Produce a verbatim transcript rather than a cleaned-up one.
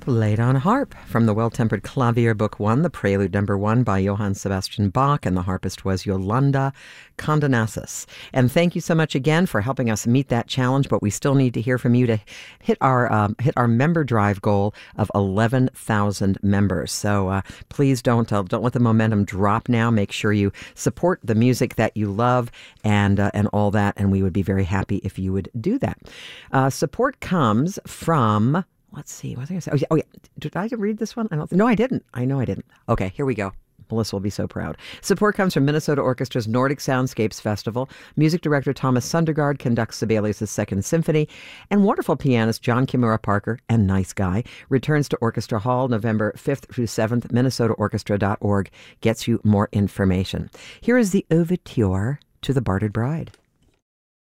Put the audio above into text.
Played on harp from the Well-Tempered Clavier Book One, the Prelude Number One by Johann Sebastian Bach, and the harpist was Yolanda Condonassis. And thank you so much again for helping us meet that challenge. But we still need to hear from you to hit our um, hit our member drive goal of eleven thousand members. So uh, please don't uh, don't let the momentum drop now. Make sure you support the music that you love and uh, and all that. And we would be very happy if you would do that. Uh, support comes from. Let's see. What was I going to say? Oh yeah, oh, yeah. Did I read this one? I don't think. No, I didn't. I know I didn't. Okay, here we go. Melissa will be so proud. Support comes from Minnesota Orchestra's Nordic Soundscapes Festival. Music director Thomas Sundergaard conducts Sibelius' Second Symphony. And wonderful pianist John Kimura Parker, and nice guy, returns to Orchestra Hall November fifth through seventh. Minnesota Orchestra dot org gets you more information. Here is the Overture to the Bartered Bride.